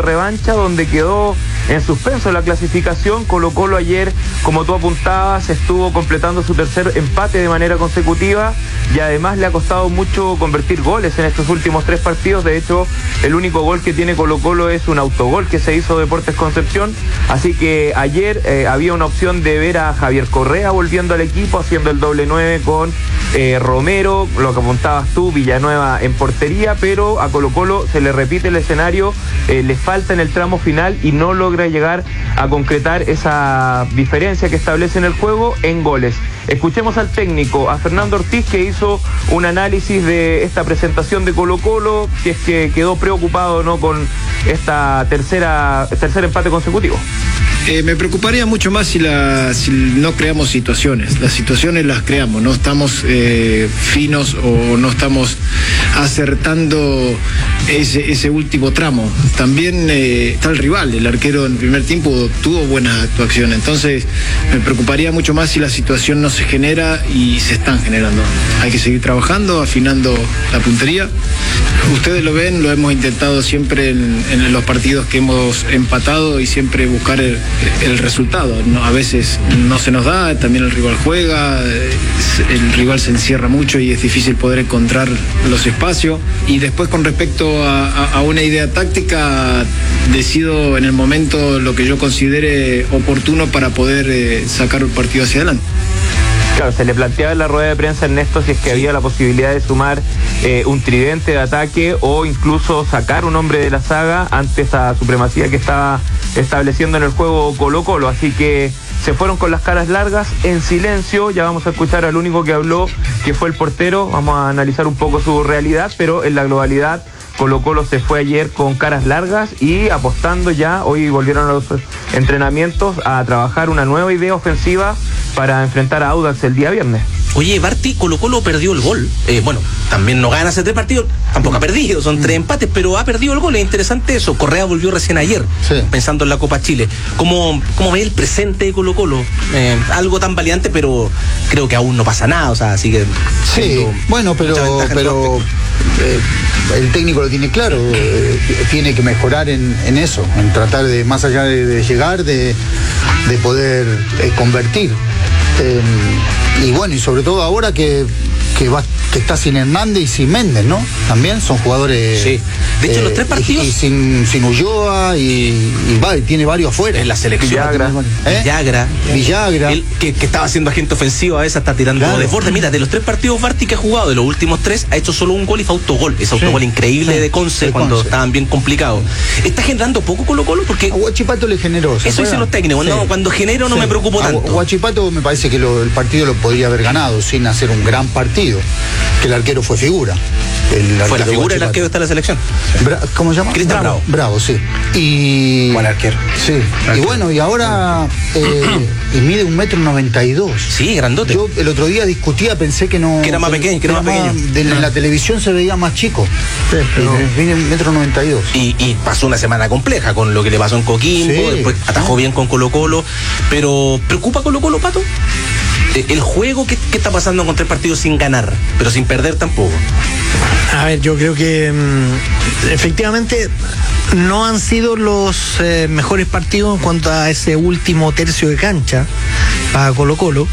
de revancha donde quedó en suspenso la clasificación. Colo-Colo ayer, como tú apuntabas, estuvo completando su tercer empate de manera consecutiva y además le ha costado mucho convertir goles en estos últimos 3 partidos. De hecho, el único gol que tiene Colo-Colo es un autogol que se hizo Deportes Concepción, así que ayer había una opción de ver a Javier Correa volviendo al equipo, haciendo el doble 9 con Romero, lo que apuntabas tú, Villanueva en portería, pero a Colo-Colo se le repite el escenario, le falta en el tramo final y no logra llegar a concretar esa diferencia que establece en el juego en goles. Escuchemos al técnico, a Fernando Ortiz, que hizo un análisis de esta presentación de Colo-Colo, que es que quedó preocupado, ¿no?, con esta tercer empate consecutivo. Me preocuparía mucho más si no creamos situaciones. Las situaciones las creamos, no estamos finos o no estamos acertando ese último tramo. También está el rival, el arquero en el primer tiempo tuvo buenas actuaciones, entonces me preocuparía mucho más si la situación no se genera y se están generando. Hay que seguir trabajando, afinando la puntería. Ustedes lo ven, lo hemos intentado siempre en los partidos que hemos empatado y siempre buscar el resultado. No, a veces no se nos da, también el rival juega, el rival se encierra mucho y es difícil poder encontrar los espacios. Y después, con respecto a una idea táctica, decido en el momento lo que yo considere oportuno para poder sacar el partido hacia adelante. Claro, se le planteaba en la rueda de prensa, Ernesto, si es que había la posibilidad de sumar un tridente de ataque o incluso sacar un hombre de la saga ante esa supremacía que estaba estableciendo en el juego Colo-Colo. Así que se fueron con las caras largas, en silencio. Ya vamos a escuchar al único que habló, que fue el portero. Vamos a analizar un poco su realidad, pero en la globalidad Colo-Colo se fue ayer con caras largas y apostando ya. Hoy volvieron a los entrenamientos a trabajar una nueva idea ofensiva para enfrentar a Audax el día viernes. Oye, Barty, Colo-Colo perdió el gol. Bueno, también no gana hace 3 partidos, tampoco ha perdido, son 3 empates, pero ha perdido el gol. Es interesante eso. Correa volvió recién ayer, pensando en la Copa Chile. ¿Cómo ve el presente de Colo-Colo? Algo tan valiente, pero creo que aún no pasa nada, o sea, sigue. Sí, bueno, pero el técnico lo tiene claro, tiene que mejorar en eso, en tratar de, más allá de llegar, de poder convertir. Y bueno, y sobre todo ahora que está sin Hernández y sin Méndez, ¿no? También son jugadores. Sí. De hecho, los 3 partidos. Y sin Ulloa y tiene varios afuera. En la selección. Villagra. Él, que estaba siendo agente ofensivo, a veces está tirando de borde. Mira, de los 3 partidos Barty que ha jugado, de los últimos 3, ha hecho solo un gol y fue autogol. Ese autogol increíble de Conce cuando estaban bien complicados. ¿Está generando poco Colo-Colo? Porque a Huachipato le generó. Eso dicen los técnicos. No, cuando genero no me preocupo tanto. Huachipato me parece que el partido lo podría haber ganado sin hacer un gran partido. Que el arquero fue figura. Fue la figura del arquero está en la selección. ¿Cómo se llama? Cristian Bravo. Bravo, sí. Y buen arquero. Sí. Y bueno, y ahora y mide 1,92 m. Sí, grandote. Yo el otro día discutía, pensé que no. Que era más pequeño, En la televisión se veía más chico. Sí, pero mide 1,92 m. Y pasó una semana compleja con lo que le pasó en Coquimbo, después atajó bien con Colo-Colo. Pero, ¿preocupa Colo-Colo, Pato? El juego, ¿qué está pasando con 3 partidos sin ganar, pero sin perder tampoco? A ver, yo creo que efectivamente no han sido los mejores partidos en cuanto a ese último tercio de cancha para Colo-Colo.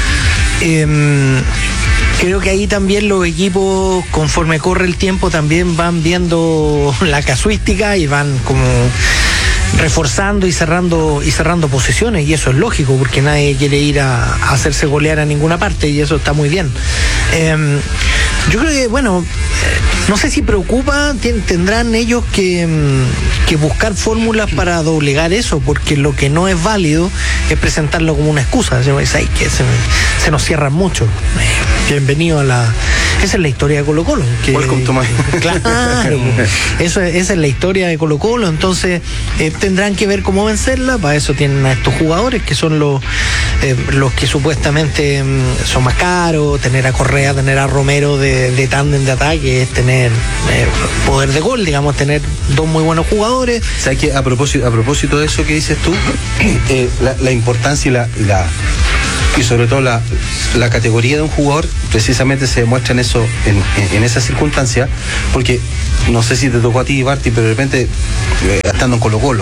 Creo que ahí también los equipos, conforme corre el tiempo, también van viendo la casuística y van como reforzando y cerrando posiciones, y eso es lógico porque nadie quiere ir a hacerse golear a ninguna parte y eso está muy bien. Yo creo que, bueno, no sé si preocupa, tendrán ellos que buscar fórmulas para doblegar eso, porque lo que no es válido es presentarlo como una excusa. Que se nos cierran mucho. Bienvenido a la... Esa es la historia de Colo-Colo. Welcome to my... Claro. Esa es la historia de Colo-Colo. Entonces tendrán que ver cómo vencerla. Para eso tienen a estos jugadores que son los que supuestamente son más caros. Tener a Correa, tener a Romero de tándem de ataque, es tener poder de gol, digamos, tener 2 muy buenos jugadores. ¿Sabes qué? A propósito de eso que dices tú, la importancia y la y sobre todo la categoría de un jugador precisamente se demuestra en eso, en esa circunstancia, porque no sé si te tocó a ti, Barty, pero de repente estando en Colo-Colo,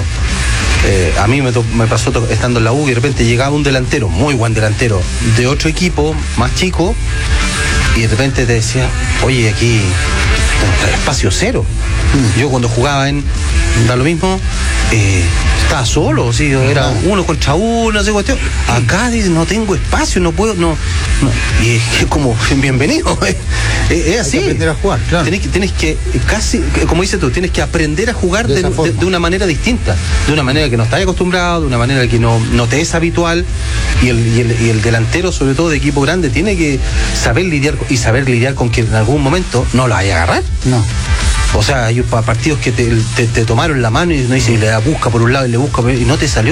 a mí me pasó estando en la U y de repente llegaba un delantero, muy buen delantero, de otro equipo más chico, y de repente te decía, oye, aquí espacio cero. Yo cuando jugaba da lo mismo, estaba solo, ¿sí? Era uno contra uno, no sé cuestión. Acá dice, no tengo espacio, no puedo, no. Y es como, bienvenido, es así. Hay que aprender a jugar, claro. Tienes que, casi, como dices tú, tienes que aprender a jugar de una manera distinta, de una manera que no estás acostumbrado, de una manera que no te es habitual, y el delantero, sobre todo de equipo grande, tiene que saber lidiar con que en algún momento no lo vaya a agarrar. No. O sea, hay partidos que te tomaron la mano y no dice, y le busca por un lado y le busca y no te salió.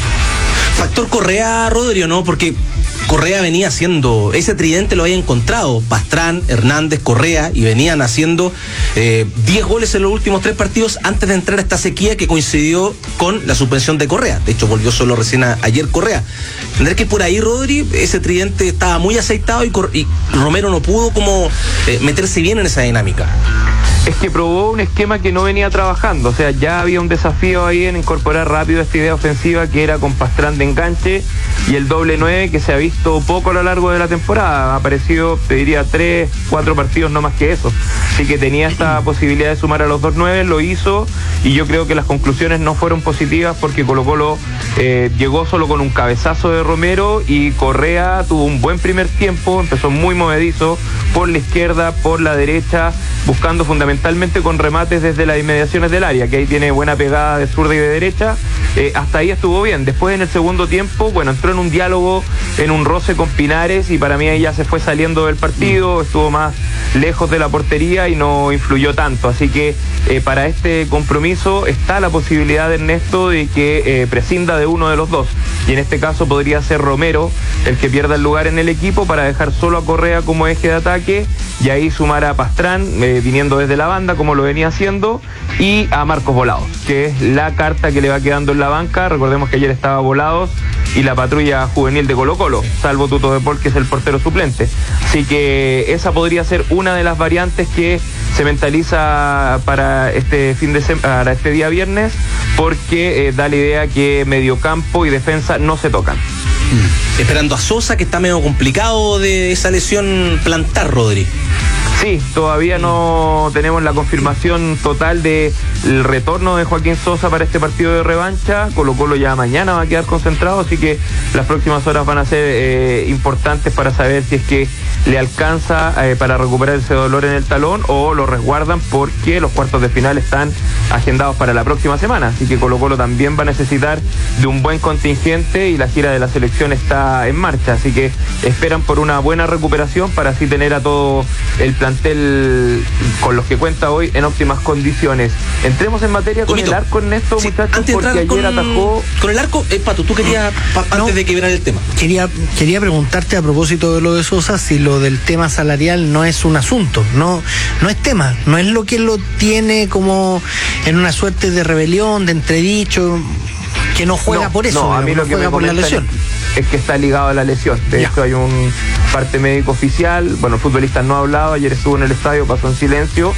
Factor Correa, Rodrigo, ¿no? Porque Correa venía haciendo, ese tridente lo había encontrado, Pastrán, Hernández, Correa, y venían haciendo 10 goles en los últimos 3 partidos antes de entrar a esta sequía que coincidió con la suspensión de Correa. De hecho, volvió solo recién ayer Correa. Tendrá que por ahí, Rodri, ese tridente estaba muy aceitado y Romero no pudo como meterse bien en esa dinámica. Es que probó un esquema que no venía trabajando, o sea, ya había un desafío ahí en incorporar rápido esta idea ofensiva que era con Pastrán de enganche y el doble 9 que se ha visto poco a lo largo de la temporada, ha aparecido, te diría, 3, 4 partidos, no más que eso, así que tenía esta posibilidad de sumar a los 2 9, lo hizo, y yo creo que las conclusiones no fueron positivas porque Colo-Colo llegó solo con un cabezazo de Romero y Correa tuvo un buen primer tiempo, empezó muy movedizo por la izquierda, por la derecha, buscando fundamentalmente con remates desde las inmediaciones del área, que ahí tiene buena pegada de zurda y de derecha. Hasta ahí estuvo bien. Después en el segundo tiempo, bueno, entró en un diálogo, en un roce con Pinares, y para mí ahí ya se fue saliendo del partido, estuvo más lejos de la portería y no influyó tanto. Así que para este compromiso está la posibilidad de Ernesto de que prescinda de uno de los dos, y en este caso podría ser Romero el que pierda el lugar en el equipo para dejar solo a Correa como eje de ataque, y ahí sumar a Pastrán viniendo desde la banda como lo venía haciendo, y a Marcos Volados, que es la carta que le va quedando en la banca. Recordemos que ayer estaba Volados y la patrulla juvenil de Colo-Colo, salvo Tuto de Paul, que es el portero suplente. Así que esa podría ser una de las variantes que se mentaliza para este para este día viernes, porque da la idea que mediocampo y defensa no se tocan. Esperando a Sosa, que está medio complicado de esa lesión plantar, Rodri. Sí, todavía no tenemos la confirmación total del retorno de Joaquín Sosa para este partido de revancha. Colo-Colo ya mañana va a quedar concentrado, así que las próximas horas van a ser importantes para saber si es que le alcanza para recuperar ese dolor en el talón o lo resguardan, porque los cuartos de final están agendados para la próxima semana, así que Colo-Colo también va a necesitar de un buen contingente y la gira de la selección está en marcha, así que esperan por una buena recuperación para así tener a todo el plantel con los que cuenta hoy en óptimas condiciones. Entremos en materia con el arco, Ernesto, sí, muchachos, porque ayer atajó... Con el arco, Pato, tú querías, antes de quebrar el tema. Quería preguntarte a propósito de lo de Sosa, si lo del tema salarial no es un asunto, no es tema, no es lo que lo tiene como en una suerte de rebelión, de entredicho, que no juega por eso, a mí lo que juega por la lesión. Es que está ligado a la lesión. De hecho, hay un parte médico oficial. Bueno, el futbolista no ha hablado. Ayer estuvo en el estadio, pasó en silencio,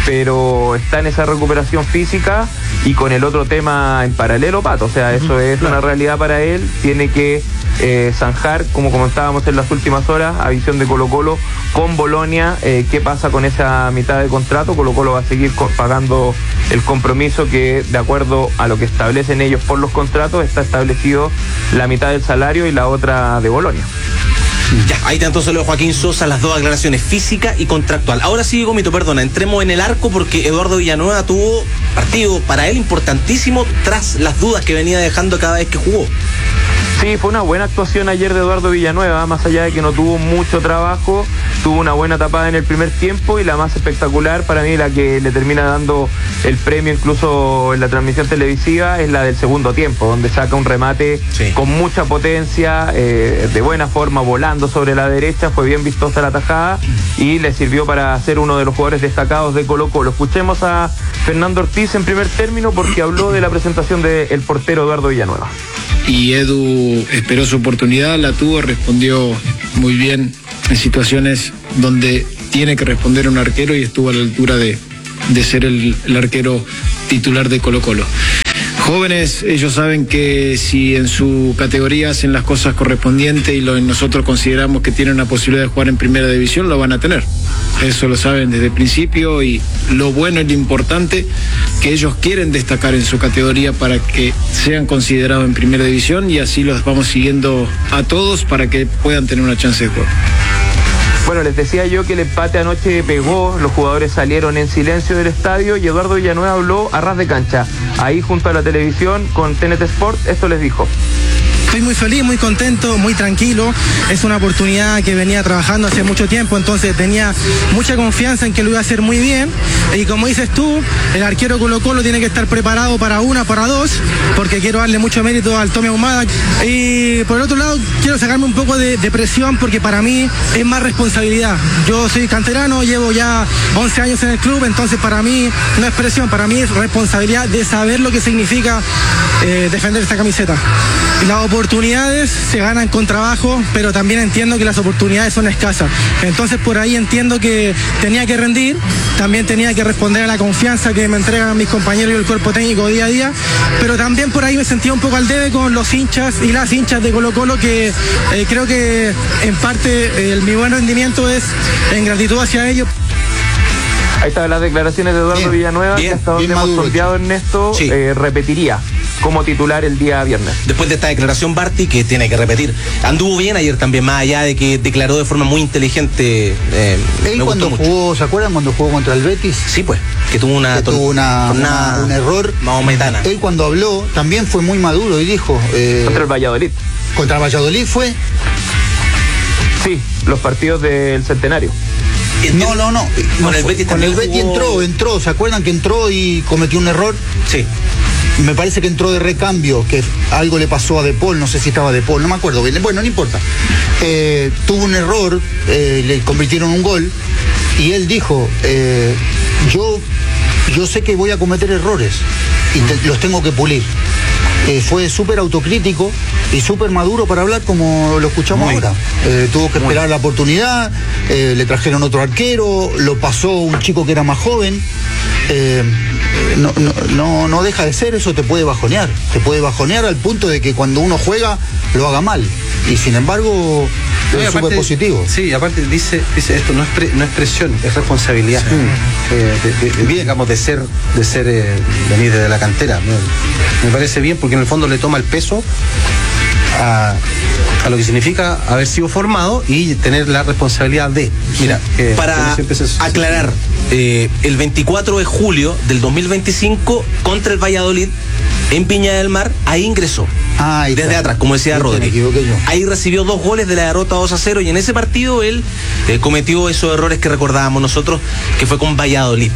pero está en esa recuperación física y con el otro tema en paralelo, Pato. O sea, eso es una realidad para él. Tiene que zanjar, como comentábamos en las últimas horas, a visión de Colo-Colo con Bolonia. ¿Qué pasa con esa mitad de contrato? Colo-Colo va a seguir pagando el compromiso que, de acuerdo a lo que establecen ellos por los contratos, está establecido la mitad del salario y la otra de Bolonia. Ya, ahí está entonces lo de Joaquín Sosa, las dos aclaraciones, física y contractual. Ahora sí, Gomito, perdona, entremos en el arco porque Eduardo Villanueva tuvo partido para él importantísimo tras las dudas que venía dejando cada vez que jugó. Sí, fue una buena actuación ayer de Eduardo Villanueva, más allá de que no tuvo mucho trabajo, tuvo una buena tapada en el primer tiempo, y la más espectacular para mí, la que le termina dando el premio incluso en la transmisión televisiva, es la del segundo tiempo, donde saca un remate con mucha potencia, de buena forma, volando sobre la derecha. Fue bien vistosa la tajada y le sirvió para ser uno de los jugadores destacados de Colo-Colo. Escuchemos a Fernando Ortiz en primer término, porque habló de la presentación del portero Eduardo Villanueva. y Edu esperó su oportunidad, la tuvo, respondió muy bien en situaciones donde tiene que responder un arquero y estuvo a la altura de ser el arquero titular de Colo-Colo. Jóvenes, ellos saben que si en su categoría hacen las cosas correspondientes y nosotros consideramos que tienen la posibilidad de jugar en primera división, lo van a tener. Eso lo saben desde el principio, y lo bueno y lo importante que ellos quieren destacar en su categoría para que sean considerados en primera división, y así los vamos siguiendo a todos para que puedan tener una chance de juego. Bueno, les decía yo que el empate anoche pegó, los jugadores salieron en silencio del estadio y Eduardo Villanueva habló a ras de cancha. Ahí junto a la televisión con TNT Sport, esto les dijo. Estoy muy feliz, muy contento, muy tranquilo. Es una oportunidad que venía trabajando hace mucho tiempo, entonces tenía mucha confianza en que lo iba a hacer muy bien. Y como dices tú, el arquero Colo-Colo tiene que estar preparado para una, para dos, porque quiero darle mucho mérito al Tommy Ahumada. Y por el otro lado, quiero sacarme un poco de presión, porque para mí es más responsabilidad. Yo soy canterano, llevo ya 11 años en el club, entonces para mí no es presión, para mí es responsabilidad de saber lo que significa defender esta camiseta. Y las oportunidades se ganan con trabajo, pero también entiendo que las oportunidades son escasas. Entonces por ahí entiendo que tenía que rendir, también tenía que responder a la confianza que me entregan mis compañeros y el cuerpo técnico día a día, pero también por ahí me sentía un poco al debe con los hinchas y las hinchas de Colo-Colo, que creo que en parte mi buen rendimiento es en gratitud hacia ellos. Ahí estaban las declaraciones de Eduardo Villanueva, que hasta donde hemos sondeado, Ernesto, sí, repetiría como titular el día viernes. Después de esta declaración, Barty, que tiene que repetir, anduvo bien ayer también, más allá de que declaró de forma muy inteligente. Él cuando jugó, ¿se acuerdan cuando jugó contra el Betis? Sí, pues, que tuvo un error maometana. Él cuando habló también fue muy maduro y dijo... contra el Valladolid. ¿Contra el Valladolid fue? Sí, los partidos del centenario. No. Con el Betis entró. ¿Se acuerdan que entró y cometió un error? Sí. Me parece que entró de recambio, que algo le pasó a De Paul, no sé si estaba De Paul, no me acuerdo bien. Bueno, no importa. Tuvo un error, le convirtieron un gol, y él dijo, yo sé que voy a cometer errores y los tengo que pulir. Fue súper autocrítico y súper maduro para hablar, como lo escuchamos ahora. Tuvo que esperar la oportunidad, le trajeron otro arquero, lo pasó un chico que era más joven. No deja de ser, eso te puede bajonear al punto de que cuando uno juega lo haga mal, y sin embargo es súper positivo. Sí, aparte dice esto, no es presión, es responsabilidad. Digamos, de venir desde la cantera. Me parece bien, porque en el fondo le toma el peso a lo que significa haber sido formado y tener la responsabilidad de... Mira, para aclarar, el 24 de julio del 2025 contra el Valladolid en Viña del Mar, ahí ingresó. Desde atrás, como decía Rodri. Ahí recibió 2 goles de la derrota 2-0, y en ese partido él cometió esos errores que recordábamos nosotros, que fue con Valladolid.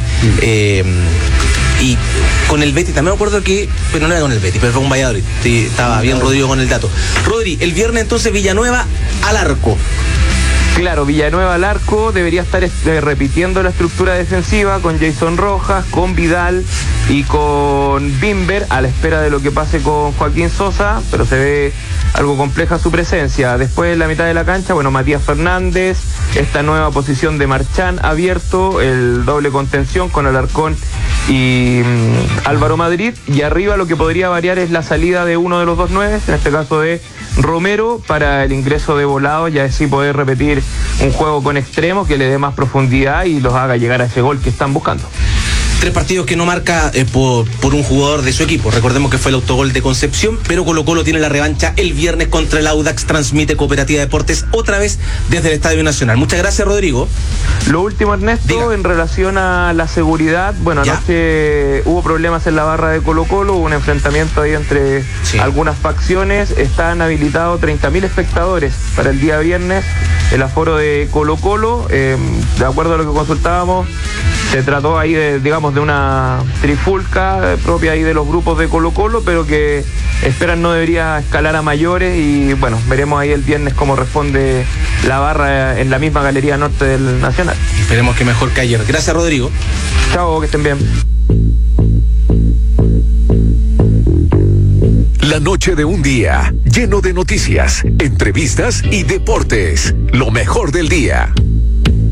Y con el Betis también me acuerdo que, pero no era con el Betis, pero fue con Valladolid. Sí, estaba bien Rodrigo con el dato. Rodri, el viernes entonces Villanueva al arco. Claro, Villanueva al arco, debería estar repitiendo la estructura defensiva con Jason Rojas, con Vidal y con Bimber, a la espera de lo que pase con Joaquín Sosa, pero se ve algo compleja su presencia. Después en la mitad de la cancha, bueno, Matías Fernández, esta nueva posición de Marchán abierto, el doble contención con Alarcón y Álvaro Madrid, y arriba lo que podría variar es la salida de uno de los 2 9, en este caso de Romero, para el ingreso de Volado, y así poder repetir un juego con extremos que le dé más profundidad y los haga llegar a ese gol que están buscando. 3 partidos que no marca por un jugador de su equipo. Recordemos que fue el autogol de Concepción, pero Colo-Colo tiene la revancha el viernes contra el Audax. Transmite Cooperativa Deportes otra vez desde el Estadio Nacional. Muchas gracias, Rodrigo. Lo último, Ernesto, en relación a la seguridad. Bueno, anoche hubo problemas en la barra de Colo-Colo, hubo un enfrentamiento ahí entre algunas facciones. Están habilitados 30.000 espectadores para el día viernes, el aforo de Colo-Colo. De acuerdo a lo que consultábamos, se trató ahí de una trifulca propia ahí de los grupos de Colo-Colo, pero que esperan no debería escalar a mayores, y bueno, veremos ahí el viernes cómo responde la barra en la misma Galería Norte del Nacional. Esperemos que mejor que ayer. Gracias, Rodrigo. Chao, que estén bien. La noche de un día lleno de noticias, entrevistas y deportes. Lo mejor del día.